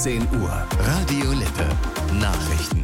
10 Uhr, Radio Lippe. Nachrichten.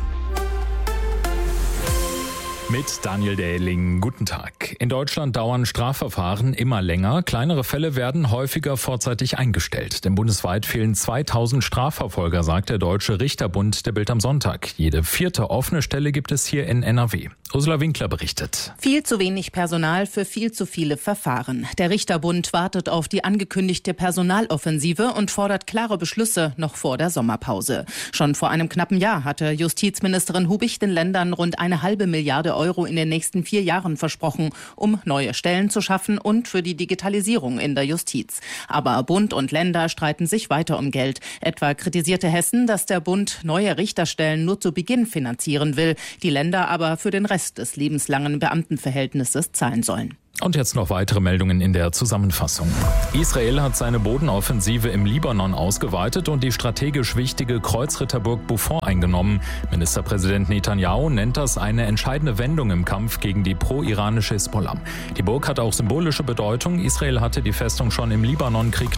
Mit Daniel Dähling, guten Tag. In Deutschland dauern Strafverfahren immer länger. Kleinere Fälle werden häufiger vorzeitig eingestellt. Denn bundesweit fehlen 2000 Strafverfolger, sagt der Deutsche Richterbund der Bild am Sonntag. Jede 4. offene Stelle gibt es hier in NRW. Ursula Winkler berichtet. Viel zu wenig Personal für viel zu viele Verfahren. Der Richterbund wartet auf die angekündigte Personaloffensive und fordert klare Beschlüsse noch vor der Sommerpause. Schon vor einem knappen Jahr hatte Justizministerin Hubich den Ländern rund 1,5 Milliarde Euro in den nächsten 4 Jahren versprochen, um neue Stellen zu schaffen und für die Digitalisierung in der Justiz. Aber Bund und Länder streiten sich weiter um Geld. Etwa kritisierte Hessen, dass der Bund neue Richterstellen nur zu Beginn finanzieren will, die Länder aber für den Rest des lebenslangen Beamtenverhältnisses zahlen sollen. Und jetzt noch weitere Meldungen in der Zusammenfassung. Israel hat seine Bodenoffensive im Libanon ausgeweitet und die strategisch wichtige Kreuzritterburg Beaufort eingenommen. Ministerpräsident Netanyahu nennt das eine entscheidende Wendung im Kampf gegen die pro-iranische Hisbollah. Die Burg hat auch symbolische Bedeutung. Israel hatte die Festung schon im Libanonkrieg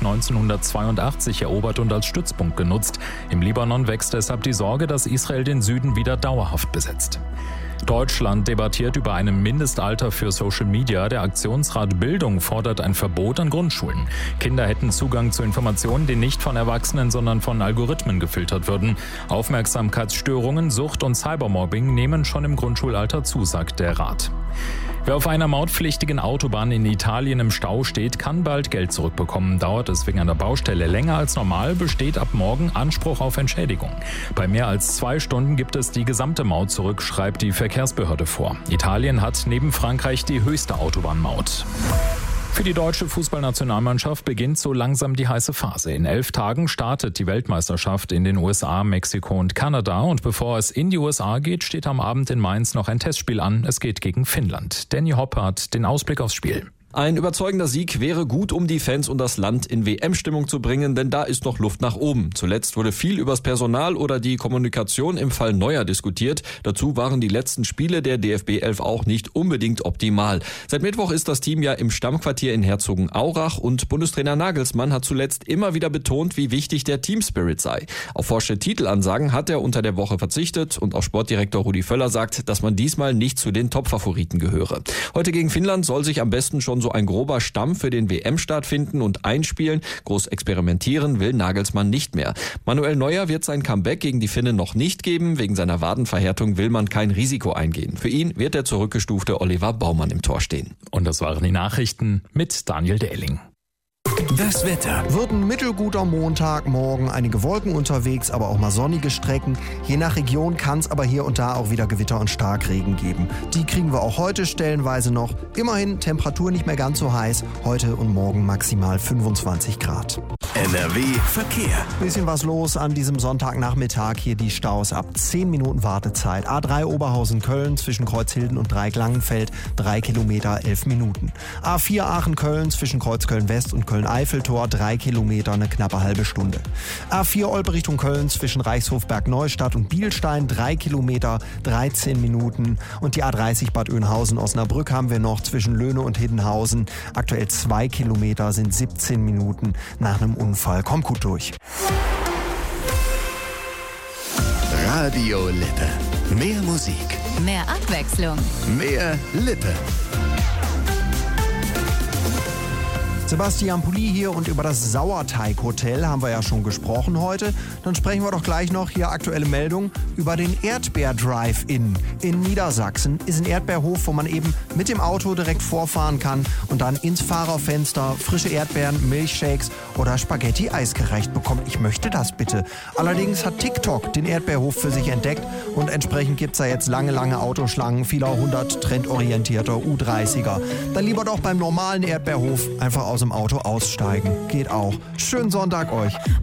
1982 erobert und als Stützpunkt genutzt. Im Libanon wächst deshalb die Sorge, dass Israel den Süden wieder dauerhaft besetzt. Deutschland debattiert über ein Mindestalter für Social Media. Der Aktionsrat Bildung fordert ein Verbot an Grundschulen. Kinder hätten Zugang zu Informationen, die nicht von Erwachsenen, sondern von Algorithmen gefiltert würden. Aufmerksamkeitsstörungen, Sucht und Cybermobbing nehmen schon im Grundschulalter zu, sagt der Rat. Wer auf einer mautpflichtigen Autobahn in Italien im Stau steht, kann bald Geld zurückbekommen. Dauert es wegen einer Baustelle länger als normal, besteht ab morgen Anspruch auf Entschädigung. Bei mehr als 2 Stunden gibt es die gesamte Maut zurück, schreibt die Verkehrsbehörde vor. Italien hat neben Frankreich die höchste Autobahnmaut. Für die deutsche Fußballnationalmannschaft beginnt so langsam die heiße Phase. In 11 Tagen startet die Weltmeisterschaft in den USA, Mexiko und Kanada. Und bevor es in die USA geht, steht am Abend in Mainz noch ein Testspiel an. Es geht gegen Finnland. Danny Hoppe hat den Ausblick aufs Spiel. Ein überzeugender Sieg wäre gut, um die Fans und das Land in WM-Stimmung zu bringen, denn da ist noch Luft nach oben. Zuletzt wurde viel übers Personal oder die Kommunikation im Fall Neuer diskutiert. Dazu waren die letzten Spiele der DFB 11 auch nicht unbedingt optimal. Seit Mittwoch ist das Team ja im Stammquartier in Herzogenaurach und Bundestrainer Nagelsmann hat zuletzt immer wieder betont, wie wichtig der Teamspirit sei. Auf forsche Titelansagen hat er unter der Woche verzichtet und auch Sportdirektor Rudi Völler sagt, dass man diesmal nicht zu den Top-Favoriten gehöre. Heute gegen Finnland soll sich am besten schon so ein grober Stamm für den WM-Start finden und einspielen. Groß experimentieren will Nagelsmann nicht mehr. Manuel Neuer wird sein Comeback gegen die Finnen noch nicht geben. Wegen seiner Wadenverhärtung will man kein Risiko eingehen. Für ihn wird der zurückgestufte Oliver Baumann im Tor stehen. Und das waren die Nachrichten mit Daniel Dähling. Das Wetter. Wird ein mittelguter Montag, morgen einige Wolken unterwegs, aber auch mal sonnige Strecken. Je nach Region kann es aber hier und da auch wieder Gewitter und Starkregen geben. Die kriegen wir auch heute stellenweise noch. Immerhin Temperatur nicht mehr ganz so heiß. Heute und morgen maximal 25 Grad. NRW Verkehr. Bisschen was los an diesem Sonntagnachmittag. Hier die Staus ab 10 Minuten Wartezeit. A3 Oberhausen-Köln zwischen Kreuzhilden und Dreieck-Langenfeld 3 Kilometer 11 Minuten. A4 Aachen-Köln zwischen Kreuzköln-West und Köln-Eiffeltor 3 Kilometer eine knappe halbe Stunde. A4 Olpe Richtung Köln zwischen Reichshofberg-Neustadt und Bielstein 3 Kilometer 13 Minuten. Und die A30 Bad Oeynhausen-Osnabrück haben wir noch zwischen Löhne und Hiddenhausen. Aktuell 2 Kilometer sind 17 Minuten nach einem Unfall. Kommt gut durch. Radio Lippe. Mehr Musik. Mehr Abwechslung. Mehr Lippe. Sebastian Pulli hier und über das Sauerteig-Hotel haben wir ja schon gesprochen heute. Dann sprechen wir doch gleich noch, hier aktuelle Meldung, über den Erdbeer-Drive-In. In Niedersachsen ist ein Erdbeerhof, wo man eben mit dem Auto direkt vorfahren kann und dann ins Fahrerfenster frische Erdbeeren, Milchshakes oder Spaghetti Eis gereicht bekommt. Ich möchte das bitte. Allerdings hat TikTok den Erdbeerhof für sich entdeckt und entsprechend gibt's da jetzt lange Autoschlangen vieler 100 trendorientierter U30er. Dann lieber doch beim normalen Erdbeerhof einfach aus dem Auto aussteigen. Geht auch. Schönen Sonntag euch.